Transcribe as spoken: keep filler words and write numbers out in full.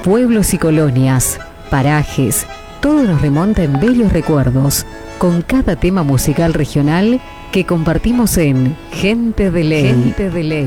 Pueblos y colonias, parajes, todo nos remonta en bellos recuerdos, con cada tema musical regional que compartimos en Gente de Ley. Gente de Ley.